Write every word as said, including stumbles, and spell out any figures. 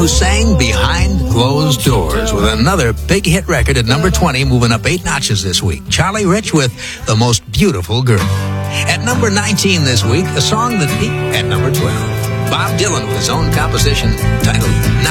who sang Behind Closed Doors with another big hit record at number twenty, moving up eight notches this week. Charlie Rich with The Most Beautiful Girl. At number nineteen this week, a song that peaked at number twelve. Bob Dylan with his own composition titled